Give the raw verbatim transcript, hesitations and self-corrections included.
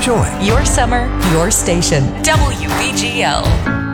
Enjoy. Your summer, your station. W B G L.